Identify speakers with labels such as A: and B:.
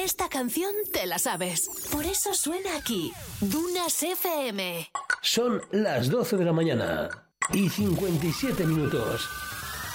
A: Esta canción te la sabes. Por eso suena aquí. Dunas FM.
B: Son las 12 de la mañana y 57 minutos.